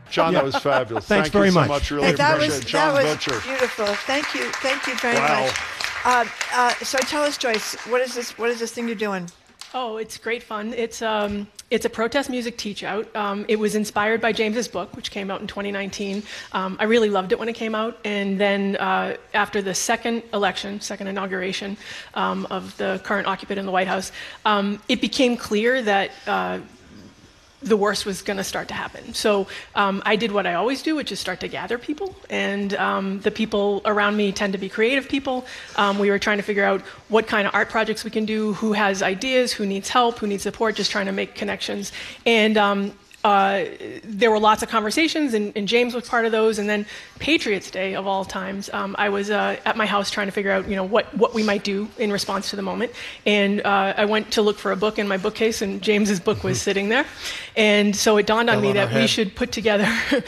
John, that was fabulous. Thanks Thank you very so much. much. Really appreciate it. John That was Butcher. beautiful. Thank you very much. So tell us, Joyce, what is this thing you're doing? Oh, it's great fun. It's a protest music teach out. It was inspired by James's book, which came out in 2019. I really loved it when it came out, and then after the second inauguration of the current occupant in the White House, it became clear that the worst was going to start to happen. So I did what I always do, which is start to gather people. And the people around me tend to be creative people. We were trying to figure out what kind of art projects we can do, who has ideas, who needs help, who needs support, just trying to make connections. And there were lots of conversations, and James was part of those. And then Patriots Day, of all times, I was at my house trying to figure out, what we might do in response to the moment. And I went to look for a book in my bookcase, and James's book was sitting there. And so it dawned on me that we should put together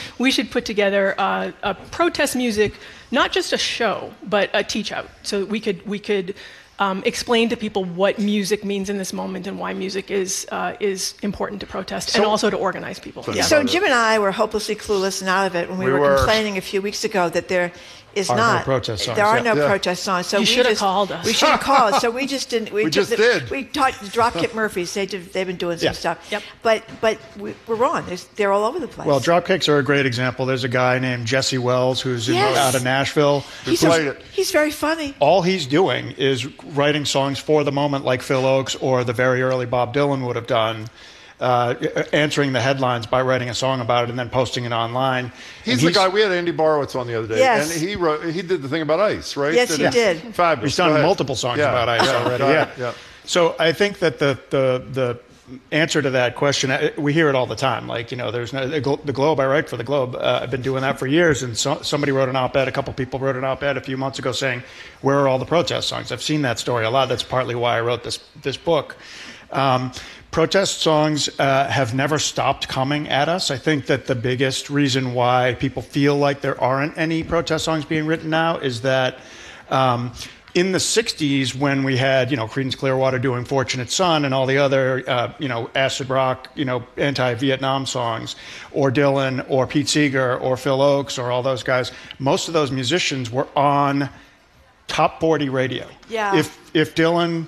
a protest music, not just a show, but a teach out, so that we could explain to people what music means in this moment and why music is important to protest and also to organize people. Yeah. So Jim and I were hopelessly clueless and out of it when we were complaining a few weeks ago that there no protest songs. There are no protest songs. So you should have called us. We should have called. So we just didn't. We just did. We talked to Dropkick Murphys. They've been doing some stuff. Yep. But we're wrong. They're all over the place. Well, Dropkicks are a great example. There's a guy named Jesse Wells who's out of Nashville. He's very funny. All he's doing is writing songs for the moment, like Phil Oakes or the very early Bob Dylan would have done. Answering the headlines by writing a song about it and then posting it online. He's the guy. We had Andy Borowitz on the other day, yes. and he did the thing about ice, right? Yes, he did. Fabulous. He's done multiple songs about ice already. Yeah. So I think that the answer to that question, we hear it all the time. Like, there's the Globe. I write for the Globe. I've been doing that for years, and somebody wrote an op-ed. A couple people wrote an op-ed a few months ago saying, "Where are all the protest songs?" I've seen that story a lot. That's partly why I wrote this book. Protest songs have never stopped coming at us. I think that the biggest reason why people feel like there aren't any protest songs being written now is that in the 60s, when we had, Creedence Clearwater doing Fortunate Son and all the other, acid rock, anti-Vietnam songs, or Dylan or Pete Seeger or Phil Oakes or all those guys, most of those musicians were on top 40 radio. Yeah. If Dylan...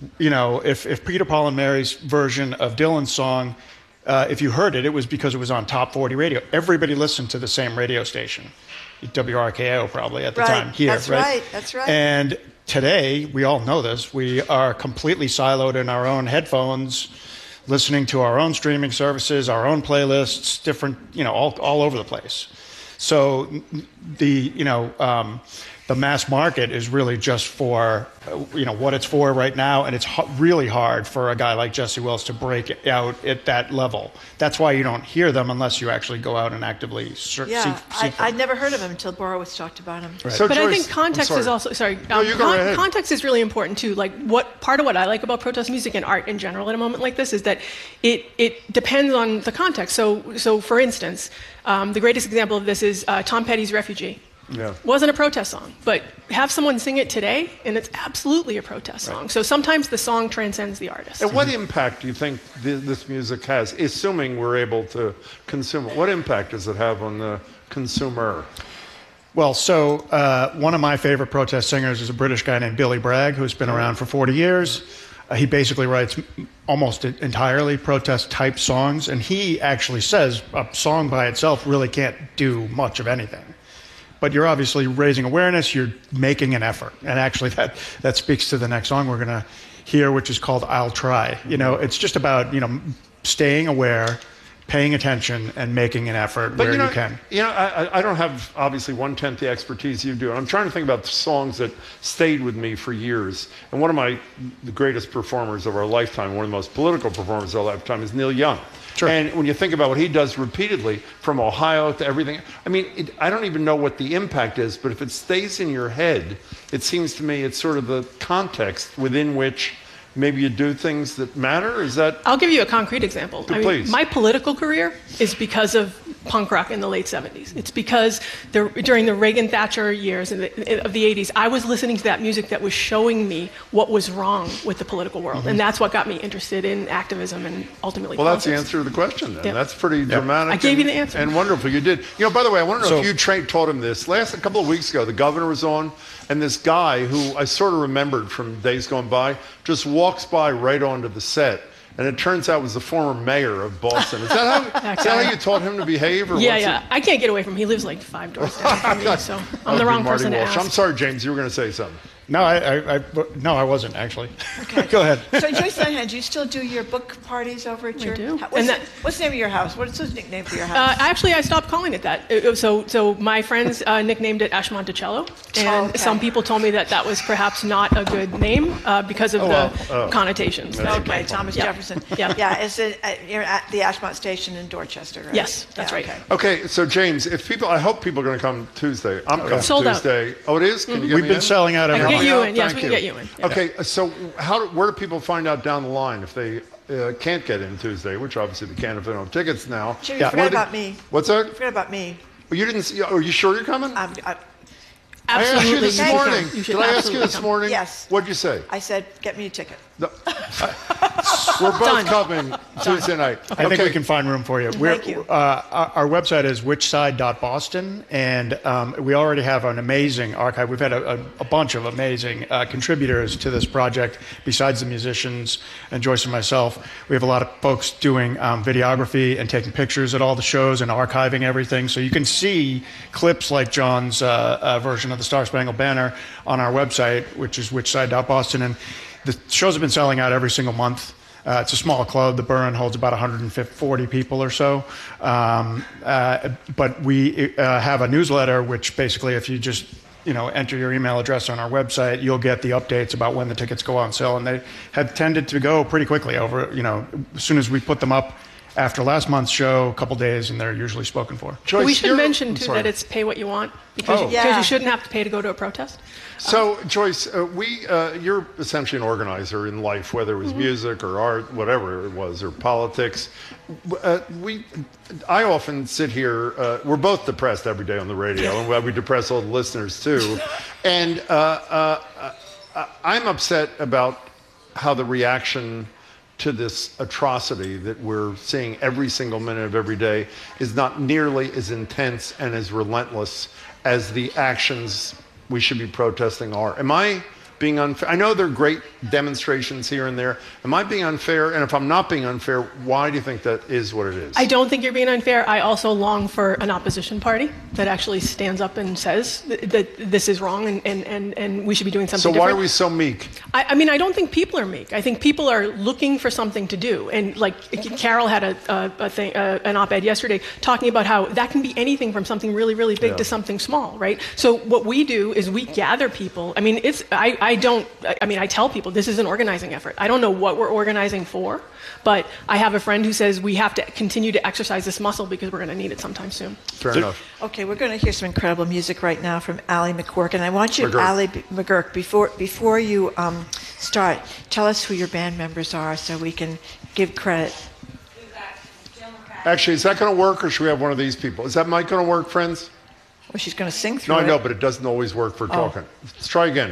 if Peter, Paul, and Mary's version of Dylan's song, if you heard it, it was because it was on top 40 radio. Everybody listened to the same radio station, WRKO probably at the time here. That's right. And today, we all know this, we are completely siloed in our own headphones, listening to our own streaming services, our own playlists, different, all over the place. So the mass market is really just for, what it's for right now, and it's really hard for a guy like Jesse Wells to break out at that level. That's why you don't hear them unless you actually go out and actively seek them. I'd never heard of him until Borowitz talked about him. Right. So But Joyce, I think context is also context is really important too. Like part of what I like about protest music and art in general at a moment like this is that it depends on the context. So for instance, the greatest example of this is Tom Petty's "Refugee." Yeah. Wasn't a protest song, but have someone sing it today, and it's absolutely a protest song. So sometimes the song transcends the artist. And what impact do you think this music has, assuming we're able to consume it? What impact does it have on the consumer? Well, so one of my favorite protest singers is a British guy named Billy Bragg, who's been around for 40 years. He basically writes almost entirely protest-type songs, and he actually says a song by itself really can't do much of anything. But you're obviously raising awareness, you're making an effort. And actually that speaks to the next song we're going to hear, which is called "I'll Try." It's just about, staying aware, paying attention, and making an effort where you can. I don't have, obviously, 1/10 the expertise you do. And I'm trying to think about the songs that stayed with me for years. And one of the greatest performers of our lifetime, one of the most political performers of our lifetime, is Neil Young. Sure. And when you think about what he does repeatedly, from Ohio to everything, I don't even know what the impact is, but if it stays in your head, it seems to me it's sort of the context within which maybe you do things that matter. Is that? I'll give you a concrete example. Please. My political career is because of punk rock in the late 70s. It's because during the Reagan-Thatcher years of the 80s, I was listening to that music that was showing me what was wrong with the political world. And that's what got me interested in activism and ultimately Well, politics. that's the answer to the question then. Yep. That's pretty dramatic. I gave you the answer. And wonderful. You did. By the way, I want to know if you taught him this. A couple of weeks ago, the governor was on, and this guy who I sort of remembered from days gone by just walks by right onto the set. And it turns out was the former mayor of Boston. Is that how you taught him to behave? Or Yeah. I can't get away from him. He lives like 5 doors down from me, so I'm the wrong person to ask. I'm sorry, James. You were going to say something. No, I wasn't actually. Okay. Go ahead. So Joyce Linehan, do you still do your book parties over at your? do. What's the name of your house? What's the nickname for your house? Actually, I stopped calling it that. So my friends nicknamed it Ash Monticello, and some people told me that was perhaps not a good name because of the connotations. Okay, Thomas Jefferson. Yeah. You're at the Ashmont Station in Dorchester, right? Yes, that's right. Okay, so James, I hope people are going to come Tuesday. I'm coming Sold Tuesday. Out. Oh, it is? Can you get We've me been in? selling out every Get you in. Yes, Thank we can you. get you in. Yeah. Okay, so where do people find out down the line if they can't get in Tuesday, which obviously they can if they don't have tickets now? Jimmy, you forgot about me. What's that? You forgot about me. Well, you didn't. Are you sure you're coming? I Absolutely. asked you this Thank you. morning. You should Did I ask you absolutely this come. morning? Yes. What'd you say? I said, get me a ticket. No. We're both Done. coming Tuesday night. I think we can find room for you. Thank you. Our website is whichside.boston, and we already have an amazing archive. We've had a bunch of amazing contributors to this project, besides the musicians and Joyce and myself. We have a lot of folks doing videography and taking pictures at all the shows and archiving everything. So you can see clips like John's version of the Star Spangled Banner on our website, which is whichside.boston. And the shows have been selling out every single month. It's a small club. The Burn holds about 140 people or so. But we have a newsletter, which basically, if you just enter your email address on our website, you'll get the updates about when the tickets go on sale. And they have tended to go pretty quickly over, as soon as we put them up after last month's show, a couple days, and they're usually spoken for. Joyce, We should mention, too, that it's pay what you want, because you shouldn't have to pay to go to a protest. So, Joyce, you're essentially an organizer in life, whether it was music or art, whatever it was, or politics. I often sit here, we're both depressed every day on the radio, and we depress all the listeners, too. And I'm upset about how the reaction to this atrocity that we're seeing every single minute of every day is not nearly as intense and as relentless as the actions we should be protesting are. Am I being unfair? I know there are great demonstrations here and there. Am I being unfair? And if I'm not being unfair, why do you think that is what it is? I don't think you're being unfair. I also long for an opposition party that actually stands up and says that this is wrong and we should be doing something different. So why are we so meek? I mean, I don't think people are meek. I think people are looking for something to do. And like Carol had an op-ed yesterday talking about how that can be anything from something really, really big to something small, right? So what we do is we gather people. I mean, I tell people this is an organizing effort. I don't know what we're organizing for, but I have a friend who says we have to continue to exercise this muscle because we're going to need it sometime soon. Fair enough. Okay, we're going to hear some incredible music right now from Ally McGurk. And I want you, Ally McGurk, before you start, tell us who your band members are so we can give credit. Actually, is that going to work, or should we have one of these people? Is that mic going to work, friends? Well, she's going to sing through No, it. I know, but it doesn't always work for talking. Let's try again.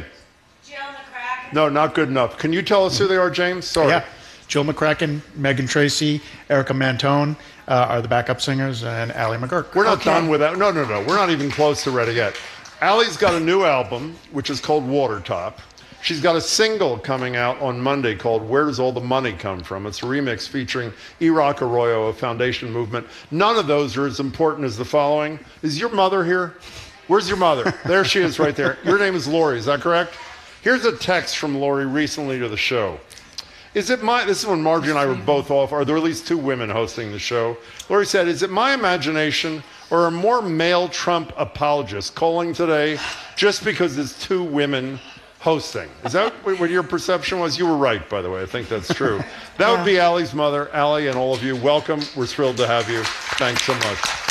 No, not good enough. Can you tell us who they are, James? Sorry. Yeah. Jill McCracken, Megan Tracy, Erica Mantone are the backup singers, and Ally McGurk. We're not done with that. No. We're not even close to ready yet. Ally's got a new album, which is called Watertop. She's got a single coming out on Monday called Where Does All the Money Come From? It's a remix featuring E-Rock Arroyo of Foundation Movement. None of those are as important as the following. Is your mother here? Where's your mother? There she is right there. Your name is Lori, is that correct? Here's a text from Lori recently to the show. This is when Margie and I were both off, or there were at least two women hosting the show. Lori said, is it my imagination or are more male Trump apologists calling today just because it's two women hosting? Is that what your perception was? You were right, by the way. I think that's true. That would be Ally's mother. Ally and all of you, welcome. We're thrilled to have you. Thanks so much.